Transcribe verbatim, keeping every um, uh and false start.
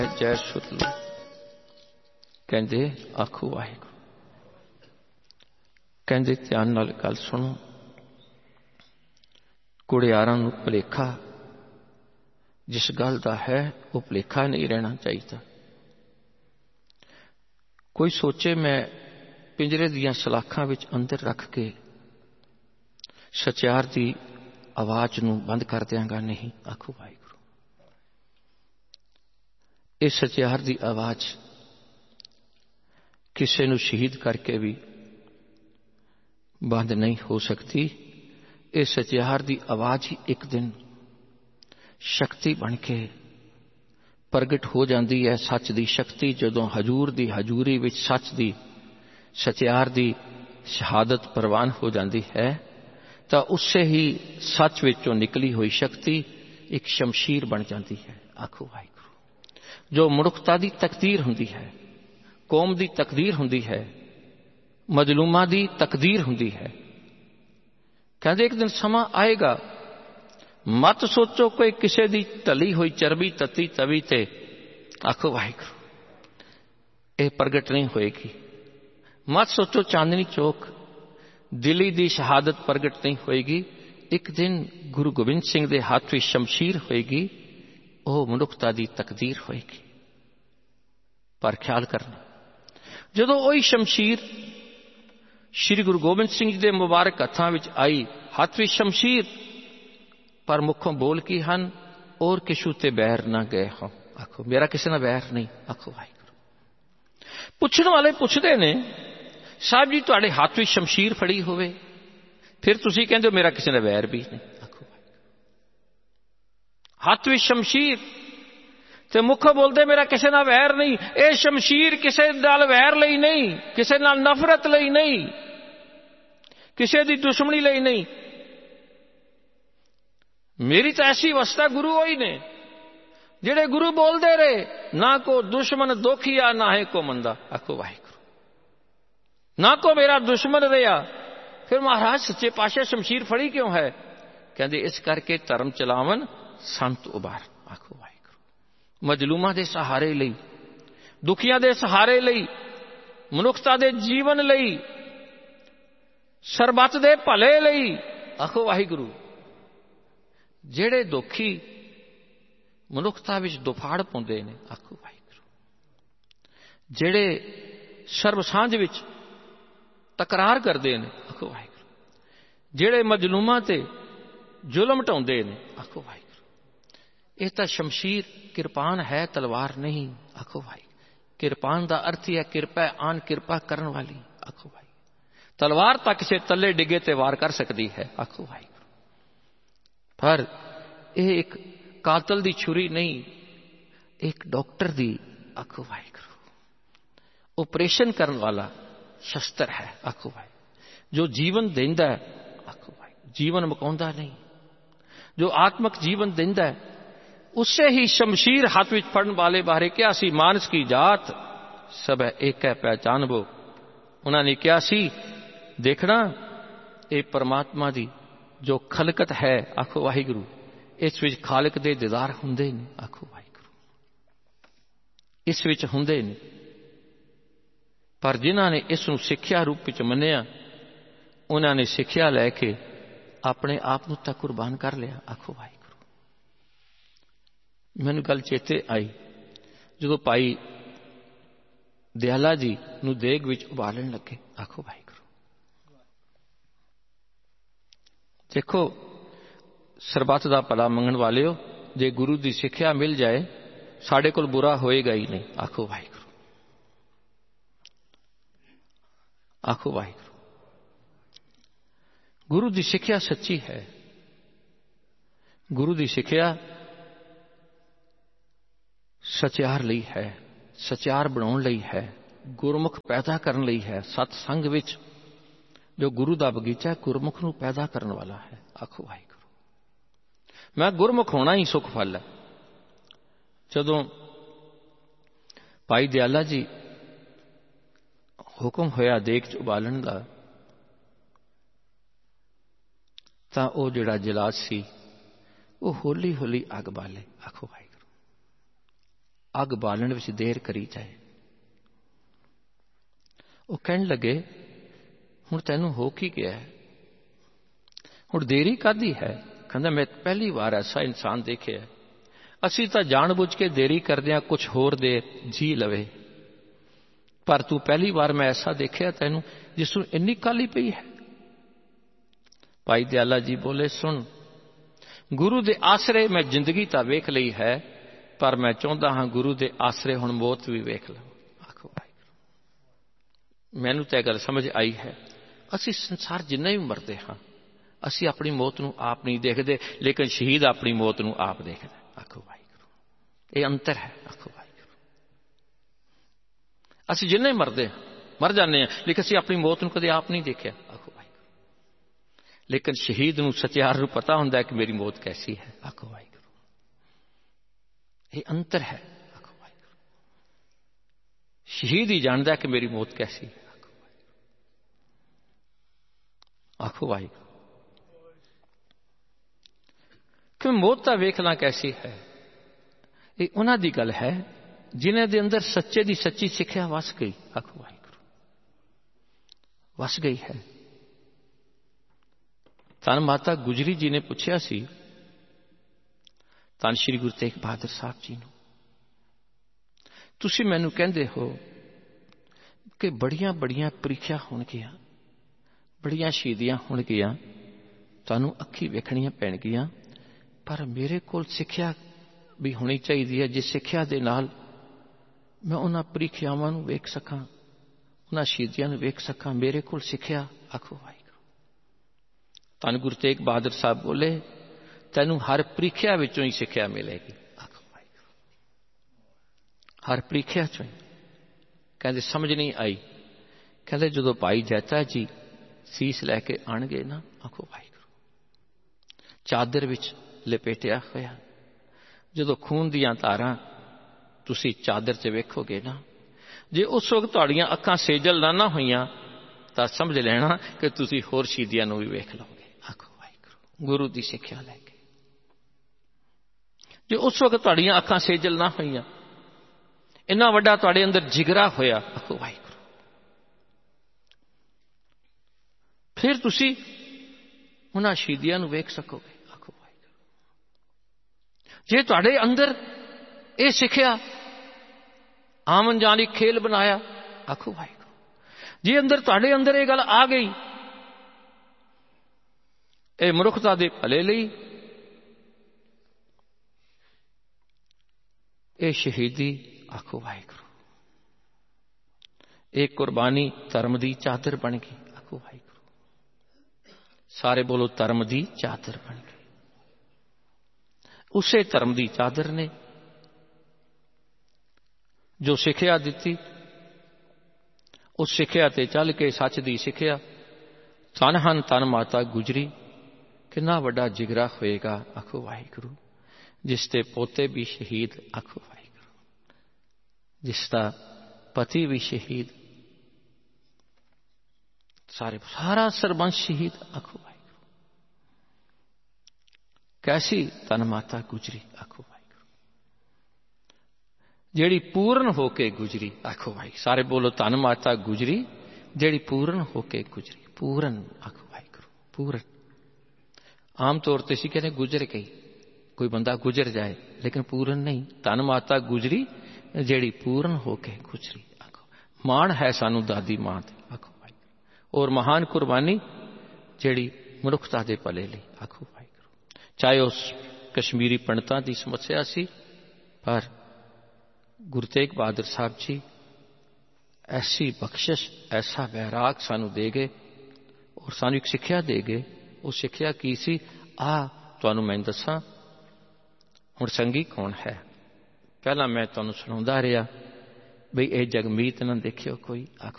जय सुतलू कहते आखो वाहिगुरू। कहते ध्यान नाल गल सुनो। कुड़ियारां नूं भुलेखा जिस गल दा है वो भुलेखा नहीं रहना चाहिए। कोई सोचे मैं पिंजरे दियां सलाखां विच अंदर रख के सचियार दी आवाज नूं बंद कर दियांगा, नहीं। आखो वाहिगुरू। इस सचियार दी आवाज किसी नूं शहीद करके भी बंद नहीं हो सकती। इस सचियार दी आवाज ही एक दिन शक्ति बन के प्रगट हो जाती है। सच दी शक्ति जदों हजूर दी हजूरी विच सच दी सचियार दी शहादत प्रवान हो जाती है, तो उससे ही सच विचों निकली हुई शक्ति एक शमशीर बन जाती है। आखो वाहिगुरू। जो मनुखता दी तकदीर हुंदी है, कौम दी तकदीर हुंदी है, मजलूमां दी तकदीर हुंदी है। कहते एक दिन समा आएगा, मत सोचो कोई किसी दी टली हुई चरबी तती तवी ते आखो वाहिगुरू यह प्रगट नहीं होएगी। मत सोचो चांदनी चौक दिली दी शहादत प्रगट नहीं होएगी। एक दिन गुरु गोबिंद सिंह दे हाथ विच शमशीर होएगी, वह मनुखता दी तकदीर होएगी। पर ख्याल करना, जदों वही शमशीर श्री गुरु गोबिंद सिंह जी दे मुबारक हत्थां विच आई, हत्थ विच शमशीर पर मुखों बोल की हन, और किशू ते बैर ना गए हो। आखो मेरा किसी ना बैर नहीं। आखो वाहिगुरू। पुछण वाले पुछदे ने, साहब जी तुहाडे हाथ विच शमशीर फड़ी होवे, फिर तुसीं कहंदे हो मेरा किसी ना बैर भी नहीं। आखो वाहिगुरू। हाथ विच शमशीर ते मुखों बोलते मेरा किसी नाल वैर नहीं। यह शमशीर किसी नाल वैर लई नहीं, किसी नाल नफरत लई नहीं, किसी दी दुश्मनी लई नहीं। मेरी तो ऐसी अवस्था गुरु ही ने जेड़े गुरु बोलते रहे, ना को दुश्मन दोखिया ना है को मंदा। आखो वाहिगुरू। ना को मेरा दुश्मन रहा। फिर महाराज सच्चे पातशाह शमशीर फड़ी क्यों है? कहते इस करके धर्म चलावन संत उबार। आखो वाहिगुरू। मजलूमां दे सहारे लई, दुखियां दे सहारे लई, मनुखता दे जीवन लई, सरबत दे भले लई। आखो वाहिगुरू। जेड़े दुखी मनुखता विच दुफाड़ पाउंदे ने, आखो वाहिगुरू। जेड़े सर्ब सांझ विच तकरार करदे ने, आखो वाहिगुरू। जेड़े मजलूमां ते जुल्म ढाउंदे ने, आखो वाहिगुरू। यह तो शमशीर किरपान है, तलवार नहीं। आखो भाई। किरपान का अर्थ ही है किरपा, आन किरपा करने वाली। आखो भाई। तलवार तक किसी तले डिगे ते वार कर सकती है। आखो भाई। पर यह एक कातल दी छुरी नहीं, एक डॉक्टर दी आखो भाई ऑपरेशन करने वाला शस्त्र है। आखो भाई। जो जीवन देंदा है, आखो भाई, जीवन मुकाउंदा नहीं। जो आत्मक जीवन देंदा है, उससे ही शमशीर हाथ विच फड़न वाले बारे क्या सी, मानस की जात सब है एक है पहचान वो। उन्होंने क्या सी, देखना ये परमात्मा दी जो खलकत है, आखो वाहिगुरू, इस विच खालक दे दीदार हुंदे ने। आखो वाहिगुरू। इस विच हुंदे ने। पर जिन्हां ने इस नूं सिक्ख्या रूप विच मन्निया, उन्होंने सिक्ख्या लैके अपने आप नूं तां कुर्बान कर लिया। आखो वाहिगुरू। मैनूं गल चेते आई जो भाई दयाला जी नूं देग विच उबालण लगे। आखो वाहिगुरू। देखो सरबत दा भला मंगण वालिओ, जे गुरु दी सिक्ख्या मिल जाए साडे कोल बुरा होएगा ही नहीं। आखो वाहिगुरू। आखो वाहिगुरू। गुरु दी सिक्ख्या सच्ची है। गुरु दी सिक्ख्या सचियार लई है, सचियार बनाउण लई है, गुरमुख पैदा करने लई है। सतसंग विच जो गुरु दा बगीचा है, गुरमुख नूं पैदा करने वाला है। आखो वाहिगुरू। मैं गुरमुख होना ही सुख फल है। जदों भाई दयाला जी हुक्म होया देग च उबालण दा, तां ओह जिहड़ा जलाद सी वो हौली हौली अग बाले। आखो वाहिगुरू। अग बालन विच देर करी जाए। वो कहन लगे हुण तैनू हो की गया है, हुण देरी कादी है? कहंदा मैं पहली बार ऐसा इंसान देखे है। असी तो जानबूझ के देरी करदे हां कुछ होर देर जी लवे, पर तू पहली बार मैं ऐसा देखिया तैनू जिसनू इन्नी काली पई है। भाई दयाला जी बोले सुन, गुरु दे आसरे मैं जिंदगी तां वेख लई है, पर मैं चाहुंदा हां गुरु दे आसरे हुण मौत भी वेख लवां। आखो वाहिगुरू, मैनू तो यह गल समझ आई है, असी संसार जिन्ना भी मरदे हां असी अपनी मौत नू आप नहीं देखते, लेकिन शहीद अपनी मौत नू आप देखदा। आखो वाहिगुरू, ये अंतर है। आखो वाहिगुरू, असी जिन्ने मरदे मर जाने हैं, लेकिन असी अपनी मौत नू कदे आप नहीं देखिया। आखो वाहिगुरू, लेकिन शहीद नू सत्यार नू पता हुंदा है कि मेरी मौत कैसी है। आखो वाहिगुरू, ये अंतर है। आखो वाहिगुरू, शहीद ही जानता है कि मेरी मौत कैसी है। आखो वाहिगुरू, आखो वाहिगुरू, कि मौत दा वेखना कैसी है, ये उन्हां दी गल है जिन्हां दे अंदर सच्चे दी सच्ची सिक्ख्या वस गई। आखो वाहिगुरू, वस गई है। धन माता गुजरी जी ने पूछा सी धन श्री गुरु तेग बहादुर साहब जी नूं, तुसीं मैनूं कहंदे हो कि बड़ियां बड़ियां परीक्षा होणगियां, बड़ियां शहीदियां होणगियां, तुहानूं अखी वेखणियां पैणगियां, पर मेरे कोल सिक्ख्या भी होनी चाहिए है, जिस सिक्ख्या दे नाल मैं उन्हां परीक्षावां नूं वेख सकां, उन्हां शहीदियां नूं वेख सकां। मेरे कोल सिक्ख्या। आखो वाहिगुरू, धन गुरु तेग बहादुर साहब बोले तैनूं हर परीक्षा विचों ही सिक्ख्या मिलेगी। आखो वाहिगुरू, हर परीक्षा चों ही। कहंदे समझ नहीं आई, कहंदे जदों भाई जैता जी सीस लैके आणगे ना, आखो वाहिगुरू, चादर विच लपेटिया होया, जदों खून दियां धारां तुसी चादर च वेखोगे ना, जे उस वक्त तुहाड़ियां अखां सेजल ना ना होईयां तां समझ लेना कि तुसी होर शहीदियां नूं भी वेख लोगे। आखो वाहिगुरू, गुरु दी सिक्ख्या लैके। जे उस वक्त तुहाड़ियां अखां सेजल ना होईयां, इन्ना वड्डा तुहाड़े अंदर जिगरा होया, आखो वाहिगुरू, फिर तुसी उन्हां शहीदियां नूं वेख सकोगे। आखो वाहिगुरू, जे तुहाडे अंदर ये सिक्ख्या आमन जानी खेल बनाया। आखो वाहिगुरू, जे अंदर तुहाडे अंदर ये गल आ गई ये मनुखता दे भले लई, ये शहीदी। आखो वाहिगुरू, एक कुर्बानी धर्म दी चादर बन गई। आखो वाहिगुरू, सारे बोलो धर्म दी चादर बन गई। उसे धर्म दी चादर ने जो सिक्ख्या दिती, उस सिक्ख्या ते चल के सच दी सिक्ख्या। धन हन धन माता गुजरी, कितना वड्डा जिगरा होएगा। आखो वाहिगुरू, जिसके पोते भी शहीद। आखो वाहिगुरू, जिसका पति भी शहीद, सारे सारा सरबंश शहीद। आखो वाहिगुरू, कैसी धन माता गुजरी। आखो वाहिगुरू, जेड़ी पूर्ण होके गुजरी। आखो भाई, सारे बोलो धन माता गुजरी जेड़ी पूर्ण होके गुजरी। पूर्ण। आखो वाहिगुरू, पूर्ण। आम तौर पर कहते गुजर गई, कोई बंदा गुजर जाए, लेकिन पूर्ण नहीं। धन माता गुजरी जेड़ी पूर्ण होके गुजरी। आखो मान है सानू दादी मां दी। आखो भाई, और महान कुर्बानी जेड़ी मनुखता दे भले लई। आखो वाहिगुरू, चाहे उस कश्मीरी पंडितां दी समस्या सी, पर गुरु तेग बहादुर साहब जी ऐसी बख्शिश, ऐसा वैराग सानू दे गए और सानू एक सिक्ख्या दे गए। वो सिक्ख्या की सी, आ तुहानू मैं दसां हुण संगी कौन है। पहला मैं तुहानू सुणाउंदा रहा बई ए जगमीत ना देखियो कोई। आखो